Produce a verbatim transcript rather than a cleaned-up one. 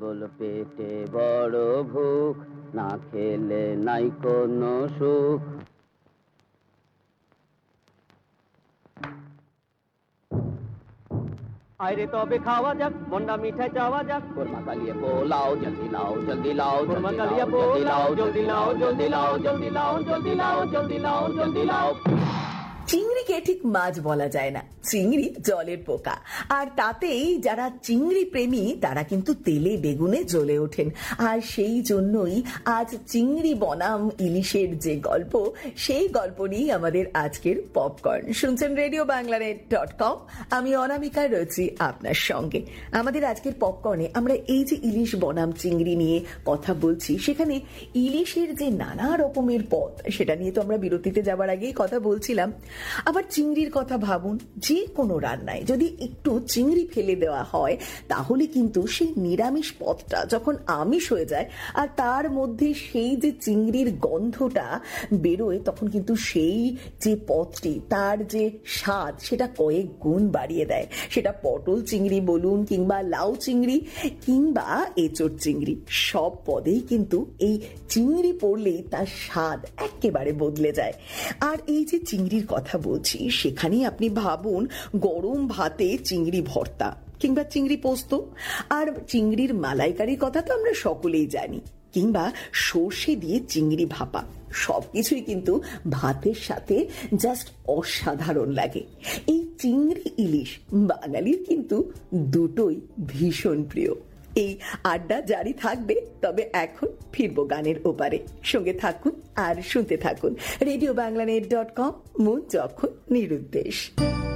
পাগল পেটে বড় ভুক, না খেলে নাই কোনো সুখ। আরে তবে খাওয়া যাক, মন্ডা মিঠাই চাওয়া যাক, কোরমা কালিয়ে পোলাও জলদি লাও জলদি লাও, কোরমা কালিয়া পোলাও জলদি লাও জলদি লাও জলদি লাও জলদি লাও জলদি লাও জলদি লাও। চিংড়িকে ঠিক মাছ বলা যায় না, চিংড়ি জলের পোকা। আর তাতেই যারা চিংড়ি প্রেমী তারা কিন্তু তেলে বেগুনে জ্বলে ওঠেন। আর সেই জন্যই আজ চিংড়ি বনাম ইলিশের যে গল্প, সেই গল্প নিয়েই আমাদের আজকের পপকর্ন। শুনছেন রেডিও বাংলানেট ডট কম, আমি অনামিকা রয়েছি আপনার সঙ্গে। আমাদের আজকের পপকর্নে আমরা এই যে ইলিশ বনাম চিংড়ি নিয়ে কথা বলছি, সেখানে ইলিশের যে নানা রকমের পদ, সেটা নিয়ে তো আমরা বিরতিতে যাবার আগেই কথা বলছিলাম। আবার চিংড়ির কথা ভাবুন, যে কোনো রান্নায় যদি একটু চিংড়ি ফেলে দেওয়া হয় তাহলে কিন্তু সেই নিরামিষ পদটা যখন আমিষ হয়ে যায় আর তার মধ্যে সেই যে চিংড়ির গন্ধটা বেরোয়, তখন কিন্তু সেই যে পদটি তার যে স্বাদ সেটা কয়েক গুণ বাড়িয়ে দেয়। সেটা পটল চিংড়ি বলুন কিংবা লাউ চিংড়ি কিংবা এঁচোড় চিংড়ি, সব পদেই কিন্তু এই চিংড়ি পড়লেই তার স্বাদ একেবারে বদলে যায়। আর এই যে চিংড়ির কথা বলছি, সেখানেই আপনি ভাবুন গরম ভাতে চিংড়ি ভর্তা কিংবা চিংড়ি পোস্ত, আর চিংড়ির মালাইকারির কথা তো আমরা সকলেই জানি, কিংবা সর্ষে দিয়ে চিংড়ি ভাপা, সবকিছুই কিন্তু ভাতের সাথে জাস্ট অসাধারণ লাগে। এই চিংড়ি ইলিশ বাঙালির কিন্তু দুটোই ভীষণ প্রিয়। এই আড্ডা জারি থাকবে, তবে এখন ফিরবো গানের ওপারে। সঙ্গে থাকুন আর শুনতে থাকুন রেডিও বাংলানেট ডট কম, মন যখন নিরুদ্দেশ।